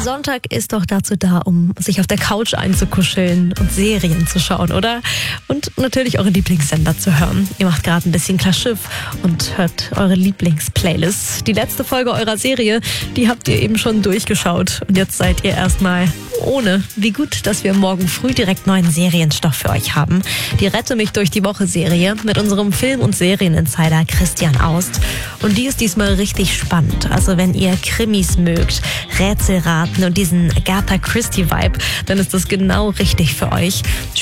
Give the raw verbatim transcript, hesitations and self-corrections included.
Sonntag ist doch dazu da, um sich auf der Couch einzukuscheln und Serien zu schauen, oder? Und natürlich eure Lieblingssender zu hören. Ihr macht gerade ein bisschen klar Schiff und hört eure Lieblingsplaylist. Die letzte Folge eurer Serie, die habt ihr eben schon durchgeschaut. Und jetzt seid ihr erstmal ohne. Wie gut, dass wir morgen früh direkt neuen Serienstoff für euch haben. Die Rette mich durch die Woche-Serie mit unserem Film- und Serieninsider Christian Aust. Und die ist diesmal richtig spannend. Also wenn ihr Krimis mögt, Rätselraten und diesen Agatha Christie-Vibe, dann ist das genau richtig für euch.